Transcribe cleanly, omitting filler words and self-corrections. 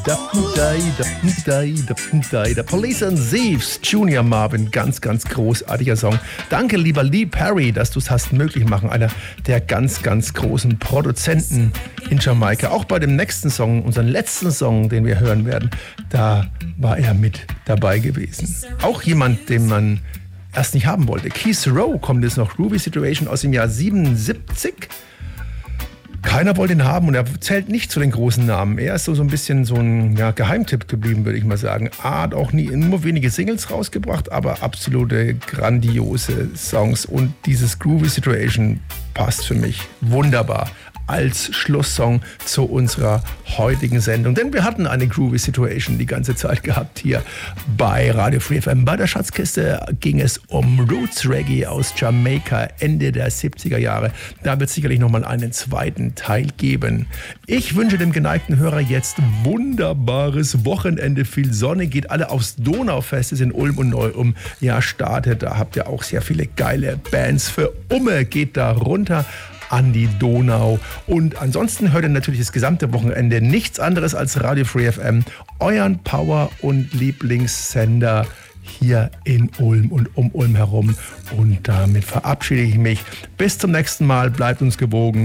The Police and Thieves, Junior Marvin, ganz, ganz großartiger Song. Danke, lieber Lee Perry, dass du es hast möglich machen. Einer der ganz, ganz großen Produzenten in Jamaika. Auch bei dem nächsten Song, unseren letzten Song, den wir hören werden, da war er mit dabei gewesen. Auch jemand, den man erst nicht haben wollte. Keith Rowe kommt jetzt noch, Groovy Situation aus dem Jahr 77. Keiner wollte ihn haben und er zählt nicht zu den großen Namen. Er ist so ein bisschen so ein Geheimtipp geblieben, würde ich mal sagen. Hat auch nur wenige Singles rausgebracht, aber absolute grandiose Songs. Und dieses Groovy Situation passt für mich wunderbar als Schlusssong zu unserer heutigen Sendung. Denn wir hatten eine Groovy Situation die ganze Zeit gehabt hier bei Radio Free FM. Bei der Schatzkiste ging es um Roots Reggae aus Jamaika Ende der 70er Jahre. Da wird es sicherlich nochmal einen zweiten Teil geben. Ich wünsche dem geneigten Hörer jetzt wunderbares Wochenende. Viel Sonne, geht alle aufs Donaufest, ist in Ulm und Neu-Ulm. Ja, startet, da habt ihr auch sehr viele geile Bands. Für Umme geht da runter an die Donau. Und ansonsten hört ihr natürlich das gesamte Wochenende nichts anderes als Radio Free FM, euren Power- und Lieblingssender hier in Ulm und um Ulm herum. Und damit verabschiede ich mich. Bis zum nächsten Mal. Bleibt uns gewogen.